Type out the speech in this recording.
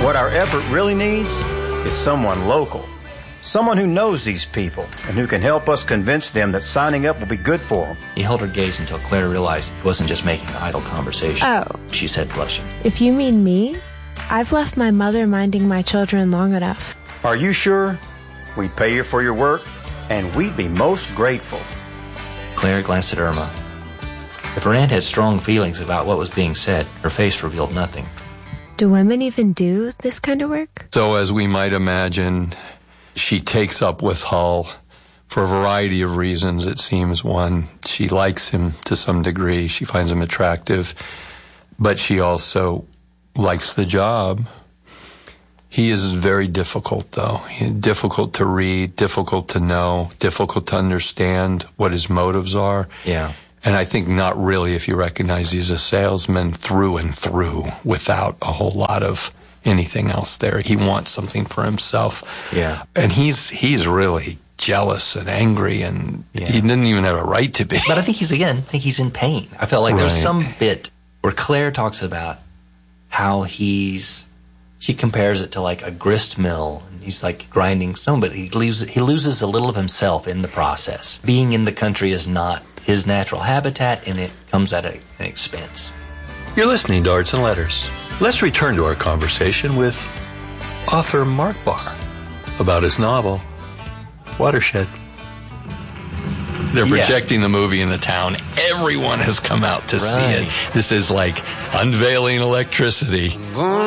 What our effort really needs is someone local. Someone who knows these people and who can help us convince them that signing up will be good for them. He held her gaze until Claire realized he wasn't just making idle conversation. Oh. She said, blushing. If you mean me, I've left my mother minding my children long enough. Are you sure? We'd pay you for your work, and we'd be most grateful. Claire glanced at Irma. If her aunt had strong feelings about what was being said, her face revealed nothing. Do women even do this kind of work? So as we might imagine, she takes up with Hull for a variety of reasons, it seems. One, she likes him to some degree. She finds him attractive. But she also likes the job. He is very difficult, though. Difficult to read, difficult to know, difficult to understand what his motives are. Yeah. And I think not really if you recognize he's a salesman through and through without a whole lot of anything else there. He wants something for himself. Yeah. And he's really jealous and angry, and he didn't even have a right to be. But I think he's in pain. I felt like there's some bit where Claire talks about how she compares it to like a grist mill, and he's like grinding stone, but he loses a little of himself in the process. Being in the country is not his natural habitat, and it comes at an expense. You're listening to Arts and Letters. Let's return to our conversation with author Mark Barr about his novel, Watershed. They're projecting the movie in the town. Everyone has come out to see it. This is like unveiling electricity.